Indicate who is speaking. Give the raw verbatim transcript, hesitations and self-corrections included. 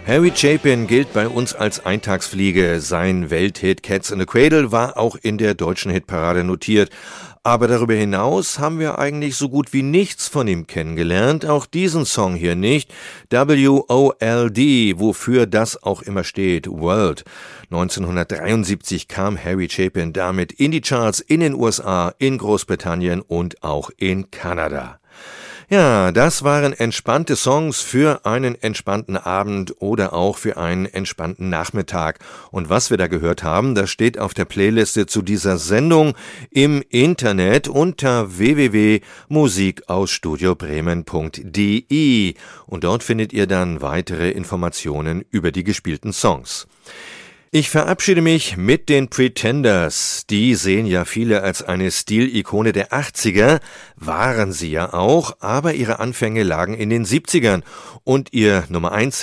Speaker 1: Harry Chapin gilt bei uns als Eintagsfliege. Sein Welthit Cats in the Cradle war auch in der deutschen Hitparade notiert. Aber darüber hinaus haben wir eigentlich so gut wie nichts von ihm kennengelernt, auch diesen Song hier nicht. W O L D, wofür das auch immer steht, World. neunzehnhundertdreiundsiebzig kam Harry Chapin damit in die Charts in den U S A, in Großbritannien und auch in Kanada. Ja, das waren entspannte Songs für einen entspannten Abend oder auch für einen entspannten Nachmittag. Und was wir da gehört haben, das steht auf der Playliste zu dieser Sendung im Internet unter w w w punkt musik aus studio bremen punkt d e. Und dort findet ihr dann weitere Informationen über die gespielten Songs. Ich verabschiede mich mit den Pretenders. Die sehen ja viele als eine Stilikone der achtziger, waren sie ja auch, aber ihre Anfänge lagen in den siebzigern und ihr Nummer eins